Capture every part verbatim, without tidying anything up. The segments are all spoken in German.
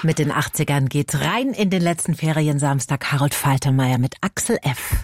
Mit den achtzigern geht rein in den letzten Feriensamstag Harold Faltermeier mit Axel F.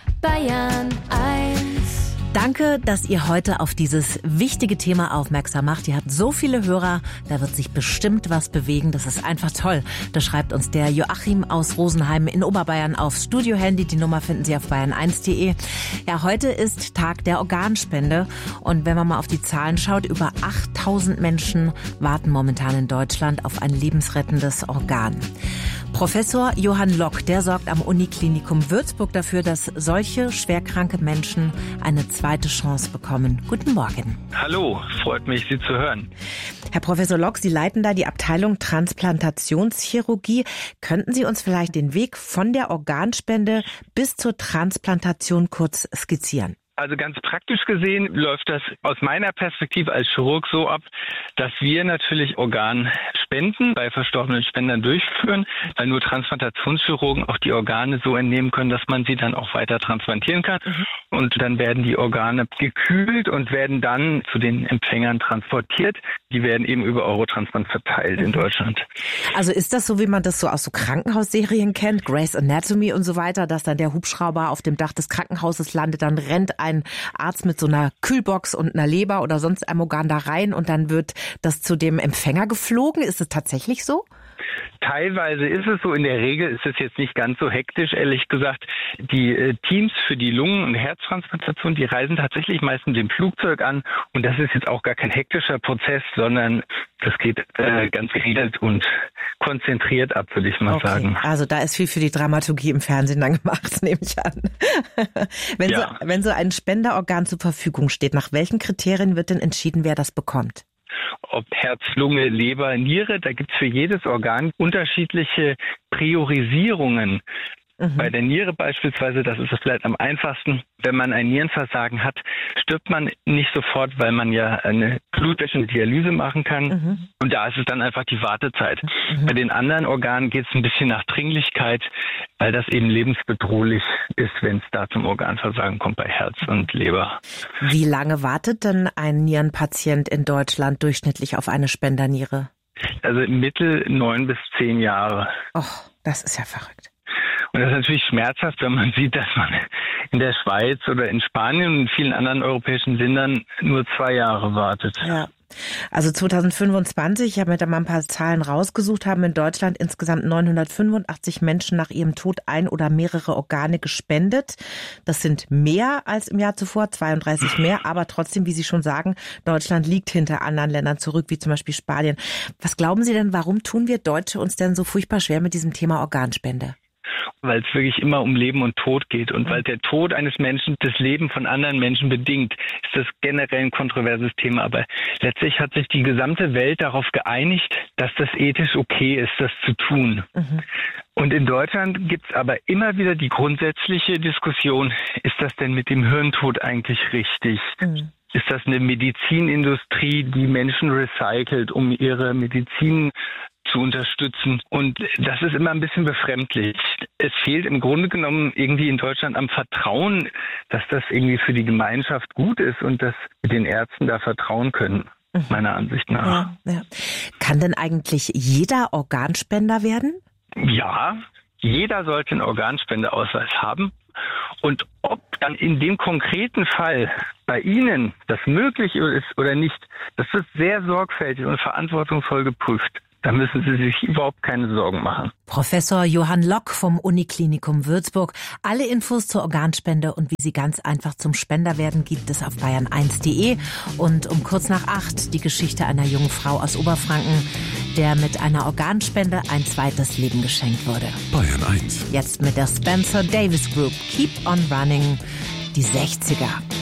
Bayern eins. Danke, dass ihr heute auf dieses wichtige Thema aufmerksam macht. Ihr habt so viele Hörer, da wird sich bestimmt was bewegen. Das ist einfach toll. Das schreibt uns der Joachim aus Rosenheim in Oberbayern aufs Studio-Handy. Die Nummer finden Sie auf bayern eins punkt de. Ja, heute ist Tag der Organspende. Und wenn man mal auf die Zahlen schaut, über achttausend Menschen warten momentan in Deutschland auf ein lebensrettendes Organ. Professor Johann Lock, der sorgt am Uniklinikum Würzburg dafür, dass solche schwerkranke Menschen eine zweite Chance bekommen. Guten Morgen. Hallo, freut mich, Sie zu hören. Herr Professor Lock, Sie leiten da die Abteilung Transplantationschirurgie. Könnten Sie uns vielleicht den Weg von der Organspende bis zur Transplantation kurz skizzieren? Also ganz praktisch gesehen läuft das aus meiner Perspektive als Chirurg so ab, dass wir natürlich Organspenden bei verstorbenen Spendern durchführen, weil nur Transplantationschirurgen auch die Organe so entnehmen können, dass man sie dann auch weiter transplantieren kann. Mhm. Und dann werden die Organe gekühlt und werden dann zu den Empfängern transportiert. Die werden eben über Eurotransplant verteilt mhm. in Deutschland. Also ist das so, wie man das so aus so Krankenhausserien kennt, Grey's Anatomy und so weiter, dass dann der Hubschrauber auf dem Dach des Krankenhauses landet, dann rennt ein Arzt mit so einer Kühlbox und einer Leber oder sonst einem Organ da rein und dann wird das zu dem Empfänger geflogen? Ist es tatsächlich so? Teilweise ist es so, in der Regel ist es jetzt nicht ganz so hektisch, ehrlich gesagt. Die äh, Teams für die Lungen- und Herztransplantation, die reisen tatsächlich meist mit dem Flugzeug an und das ist jetzt auch gar kein hektischer Prozess, sondern das geht äh, ganz geregelt und konzentriert ab, würde ich mal okay. sagen. Also da ist viel für die Dramaturgie im Fernsehen dann gemacht, nehme ich an. wenn, ja. so, wenn so ein Spenderorgan zur Verfügung steht, nach welchen Kriterien wird denn entschieden, wer das bekommt? Ob Herz, Lunge, Leber, Niere, da gibt es für jedes Organ unterschiedliche Priorisierungen. Mhm. Bei der Niere beispielsweise, das ist vielleicht am einfachsten, wenn man ein Nierenversagen hat, stirbt man nicht sofort, weil man ja eine blutwäschende Dialyse machen kann. Mhm. Und da ist es dann einfach die Wartezeit. Mhm. Bei den anderen Organen geht es ein bisschen nach Dringlichkeit, weil das eben lebensbedrohlich ist, wenn es da zum Organversagen kommt bei Herz und Leber. Wie lange wartet denn ein Nierenpatient in Deutschland durchschnittlich auf eine Spenderniere? Also im Mittel neun bis zehn Jahre. Och, das ist ja verrückt. Und das ist natürlich schmerzhaft, wenn man sieht, dass man in der Schweiz oder in Spanien und in vielen anderen europäischen Ländern nur zwei Jahre wartet. Ja. Also zwanzig fünfundzwanzig, ich habe mir da mal ein paar Zahlen rausgesucht, haben in Deutschland insgesamt neunhundertfünfundachtzig Menschen nach ihrem Tod ein oder mehrere Organe gespendet. Das sind mehr als im Jahr zuvor, zweiunddreißig mehr, aber trotzdem, wie Sie schon sagen, Deutschland liegt hinter anderen Ländern zurück, wie zum Beispiel Spanien. Was glauben Sie denn, warum tun wir Deutsche uns denn so furchtbar schwer mit diesem Thema Organspende? Weil es wirklich immer um Leben und Tod geht und weil der Tod eines Menschen das Leben von anderen Menschen bedingt, ist das generell ein kontroverses Thema. Aber letztlich hat sich die gesamte Welt darauf geeinigt, dass das ethisch okay ist, das zu tun. Mhm. Und in Deutschland gibt es aber immer wieder die grundsätzliche Diskussion, ist das denn mit dem Hirntod eigentlich richtig? Mhm. Ist das eine Medizinindustrie, die Menschen recycelt, um ihre Medizin zu unterstützen? Und das ist immer ein bisschen befremdlich. Es fehlt im Grunde genommen irgendwie in Deutschland am Vertrauen, dass das irgendwie für die Gemeinschaft gut ist und dass wir den Ärzten da vertrauen können, mhm. meiner Ansicht nach. Ja, ja. Kann denn eigentlich jeder Organspender werden? Ja, jeder sollte einen Organspendeausweis haben. Und ob dann in dem konkreten Fall bei Ihnen das möglich ist oder nicht, das wird sehr sorgfältig und verantwortungsvoll geprüft. Da müssen Sie sich überhaupt keine Sorgen machen. Professor Johann Lock vom Uniklinikum Würzburg. Alle Infos zur Organspende und wie Sie ganz einfach zum Spender werden, gibt es auf bayern eins punkt de. Und um kurz nach acht die Geschichte einer jungen Frau aus Oberfranken, der mit einer Organspende ein zweites Leben geschenkt wurde. Bayern eins. Jetzt mit der Spencer Davis Group. Keep on Running. Die sechziger.